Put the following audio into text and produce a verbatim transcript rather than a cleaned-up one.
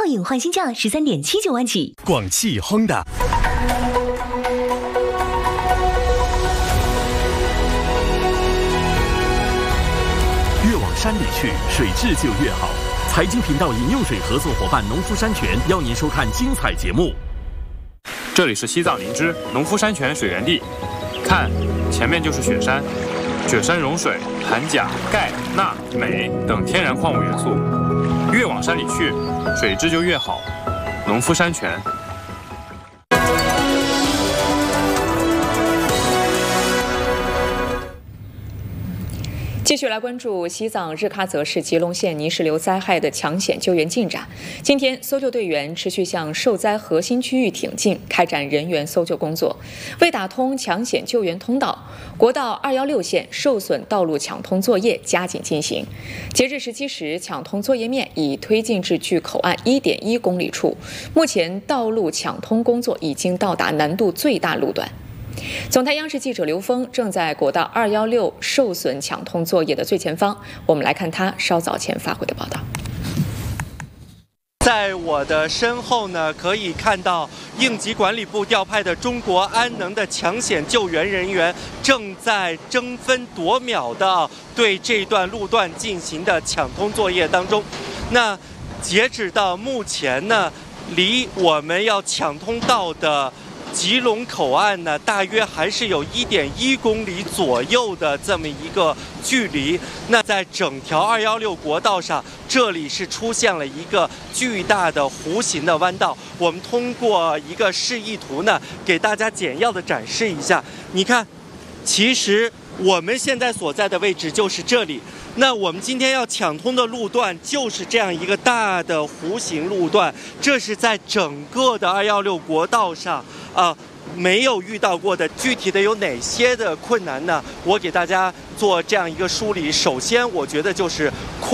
影换新价十三点七九万起。 广汽 Honda。越往山里去，水质就越好。财经频道饮用水合作伙伴农夫山泉邀您收看精彩节目。 这里是西藏林芝农夫山泉水源地，看，前面就是雪山。雪山融水含钾、钙、钠、镁等天然矿物元素，越往山里去，水质就越好。农夫山泉。 继续来关注西藏日喀则市吉隆县泥石流灾害的抢险救援进展。今天，搜救队员持续向受灾核心区域挺进，开展人员搜救工作。为打通抢险救援通道，国道二一六线受损道路抢通作业加紧进行。截至十七时，抢通作业面已推进至距口岸一点一公里处。目前，道路抢通工作已经到达难度最大路段。总台央视记者刘峰正在国道二一六受损抢通作业的最前方，我们来看他稍早前发回的报道。 在我的身后呢，可以看到应急管理部调派的中国安能的抢险救援人员正在争分夺秒的对这段路段进行的抢通作业当中。那截止到目前呢，离我们要抢通道的吉隆口岸呢，大约还是有一点一公里左右的这么一个距离。那在整条二一六国道上，这里是出现了一个巨大的弧形的弯道。我们通过一个示意图呢，给大家简要的展示一下。你看，其实我们现在所在的位置就是这里。那我们今天要抢通的路段就是这样一个大的弧形路段，这是在整个的二一六国道上啊、呃、没有遇到过的。具体的有哪些的困难呢？我给大家做这样一个梳理。首先，我觉得就是